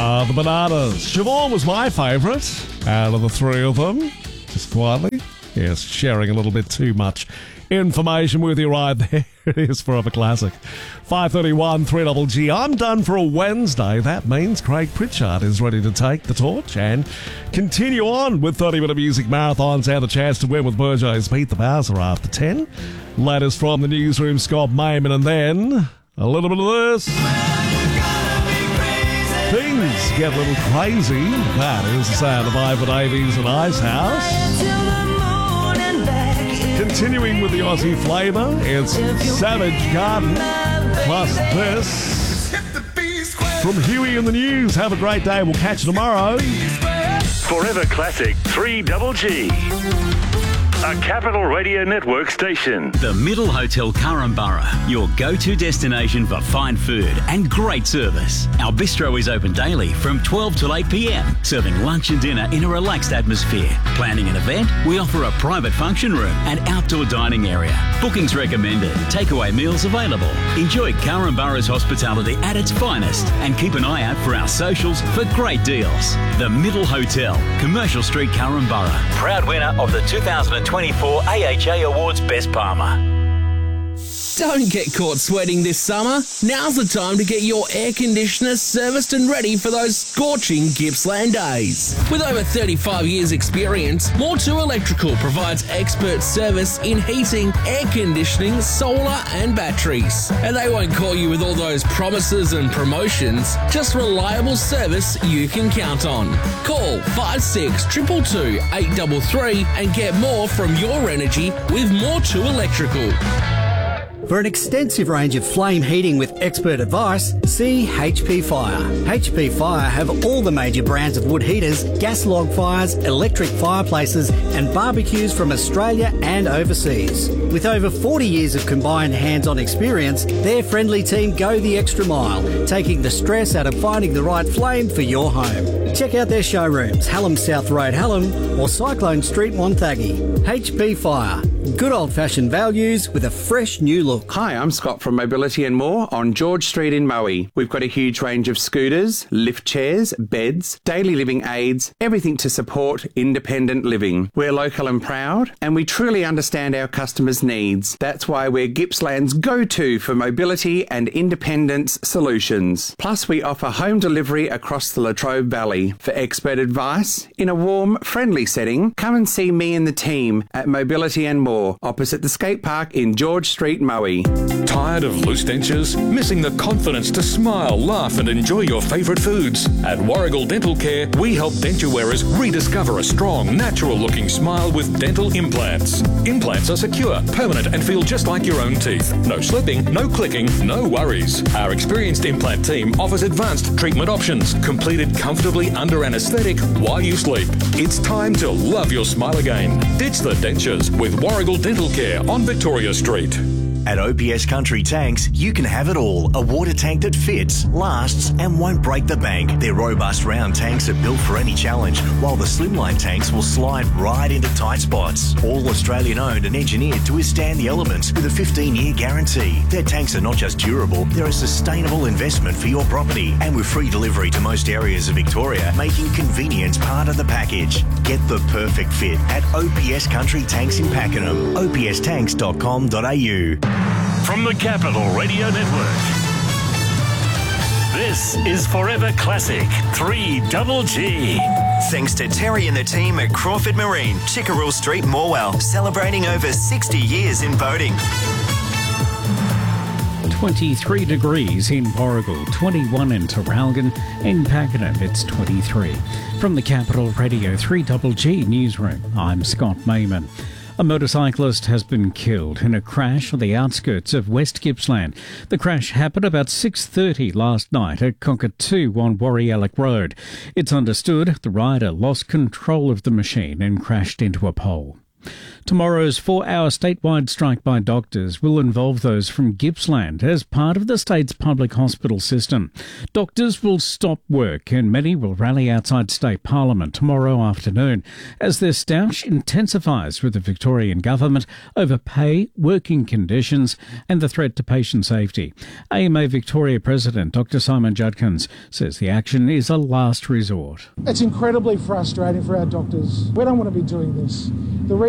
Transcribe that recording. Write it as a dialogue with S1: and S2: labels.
S1: The Bananas. Siobhan was my favourite out of the three of them. Just quietly. Yes, sharing a little bit too much information with you right there. It is Forever Classic. 5:31, 3GG. I'm done for a Wednesday. That means Craig Pritchard is ready to take the torch and continue on with 30-minute music marathons and the chance to win with Burjo's Beat the Bowser after 10. Latest from the newsroom, Scott Mayman, and then a little bit of this. Things get a little crazy. That is the sound of Ivan Davies and Ice House. Continuing with the Aussie flavour, it's Savage Garden, plus this from Huey in the News. Have a great day. We'll catch you tomorrow.
S2: Forever Classic 3GG. A Capital Radio Network station.
S3: The Middle Hotel Currumborough, your go-to destination for fine food and great service. Our bistro is open daily from 12 till 8 p.m, serving lunch and dinner in a relaxed atmosphere. Planning an event? We offer a private function room and outdoor dining area. Bookings recommended. Takeaway meals available. Enjoy Currumborough's hospitality at its finest and keep an eye out for our socials for great deals. The Middle Hotel, Commercial Street, Currumborough. Proud winner of the 2024 AHA Awards Best Palmer.
S4: Don't get caught sweating this summer. Now's the time to get your air conditioner serviced and ready for those scorching Gippsland days. With over 35 years experience, More2 Electrical provides expert service in heating, air conditioning, solar and batteries. And they won't call you with all those promises and promotions, just reliable service you can count on. Call 5622 833 and get more from your energy with More2 Electrical.
S5: For an extensive range of flame heating with expert advice, see HP Fire. HP Fire have all the major brands of wood heaters, gas log fires, electric fireplaces and barbecues from Australia and overseas. With over 40 years of combined hands-on experience, their friendly team go the extra mile, taking the stress out of finding the right flame for your home. Check out their showrooms, Hallam South Road, Hallam or Cyclone Street, Wonthaggi. HP Fire. Good old-fashioned values with a fresh new look.
S6: Hi, I'm Scott from Mobility and More on George Street in Moe. We've got a huge range of scooters, lift chairs, beds, daily living aids, everything to support independent living. We're local and proud, and we truly understand our customers' needs. That's why we're Gippsland's go-to for mobility and independence solutions. Plus, we offer home delivery across the Latrobe Valley. For expert advice, in a warm, friendly setting, come and see me and the team at Mobility and More, opposite the skate park in George Street, Moe.
S7: Tired of loose dentures? Missing the confidence to smile, laugh and enjoy your favourite foods? At Warrigal Dental Care, we help denture wearers rediscover a strong, natural-looking smile with dental implants. Implants are secure, permanent and feel just like your own teeth. No slipping, no clicking, no worries. Our experienced implant team offers advanced treatment options, completed comfortably under anaesthetic while you sleep. It's time to love your smile again. Ditch the dentures with Warrigal Dental Care on Victoria Street.
S8: At OPS Country Tanks, you can have it all. A water tank that fits, lasts and won't break the bank. Their robust round tanks are built for any challenge, while the slimline tanks will slide right into tight spots. All Australian owned and engineered to withstand the elements with a 15-year guarantee. Their tanks are not just durable, they're a sustainable investment for your property. And with free delivery to most areas of Victoria, making convenience part of the package. Get the perfect fit at OPS Country Tanks in Pakenham. opstanks.com.au.
S2: From the Capital Radio Network, this is Forever Classic 3GG.
S9: Thanks to Terry and the team at Crawford Marine, Chickerell Street, Morwell, celebrating over 60 years in boating.
S10: 23 degrees in Warrigal, 21 in Terralgan, in Pakenham it's 23. From the Capital Radio 3GG newsroom, I'm Scott Mayman. A motorcyclist has been killed in a crash on the outskirts of West Gippsland. The crash happened about 6:30 last night at Cockatoo on Warrialloc Road. It's understood the rider lost control of the machine and crashed into a pole. Tomorrow's 4-hour statewide strike by doctors will involve those from Gippsland as part of the state's public hospital system. Doctors will stop work and many will rally outside state parliament tomorrow afternoon as their stoush intensifies with the Victorian government over pay, working conditions and the threat to patient safety. AMA Victoria President Dr Simon Judkins says the action is a last resort.
S11: It's incredibly frustrating for our doctors. We don't want to be doing this.